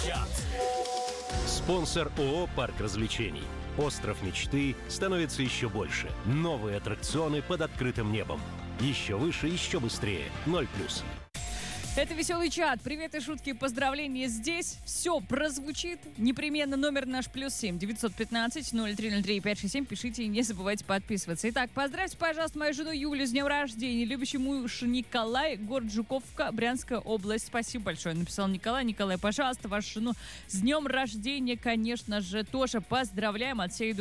чат. Спонсор ООО «Парк развлечений». Остров мечты становится еще больше. Новые аттракционы под открытым небом. Еще выше, еще быстрее. 0+. Это «Веселый чат». Привет и шутки, поздравления здесь. Все прозвучит. Непременно номер наш +7 915 0303 567. Пишите и не забывайте подписываться. Итак, поздравьте, пожалуйста, мою жену Юлю с днем рождения. Любящий муж Николай, город Жуковка, Брянская область. Спасибо большое. Написал Николай. Николай, пожалуйста, вашу жену с днем рождения, конечно же, тоже поздравляем от всей души.